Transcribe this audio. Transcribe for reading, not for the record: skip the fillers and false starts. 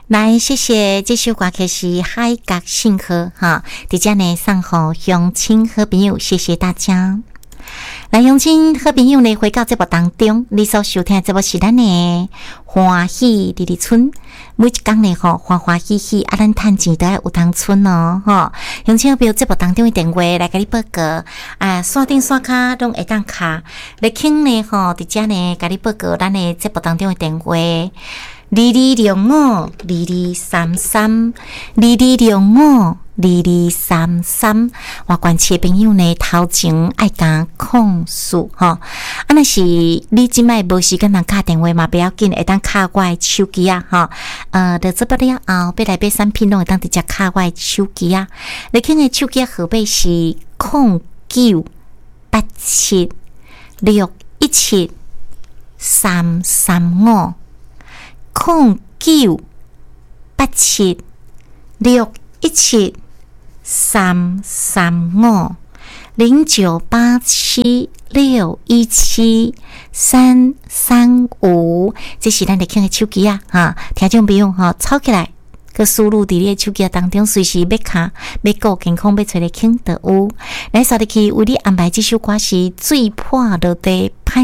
来，谢谢这首歌曲是海角信号哈，伫遮呢送互乡亲好朋友，谢谢大家。来，乡亲好朋友呢，回到节目当中，你所收听的节目是咱的欢喜里里村，每一天呢吼欢欢喜喜，啊，咱趁钱都要有通村哦，吼。乡亲好朋友节目当中的电话来甲你报告，线顶线卡拢会当卡，来听呢吼，伫遮呢甲你报告咱的节目当中的电话。2205223322052233，我关切朋友呢头前爱甲控诉吼，若是你即摆无时间通打电话嘛，不要紧，会当卡我的手机啊吼，就做不了后，要来买产品拢会当直接卡我的手机啊。你听的手机号码是0987617335。0987617335，这是咱的听的手机啊哈，听众朋友哈，抄起来，佮输入伫你的手机当中，随时要卡要顾健康要找的听就有。来，扫入去为你安排这首歌是最破落地。